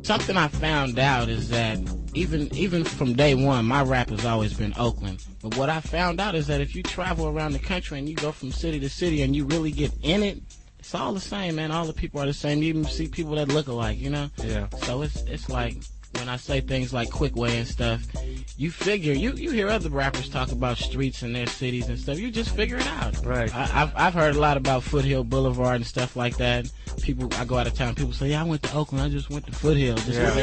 Something I found out is that even from day one, my rap has always been Oakland. But what I found out is that if you travel around the country and you go from city to city and you really get in it, it's all the same, man. All the people are the same. You even see people that look alike, you know? Yeah. So it's like when I say things like Quickway and stuff, you figure, you hear other rappers talk about streets in their cities and stuff. You just figure it out. Right. I've heard a lot about Foothill Boulevard and stuff like that. I go out of town, people say, yeah, I went to Oakland, I just went to Foothill. Just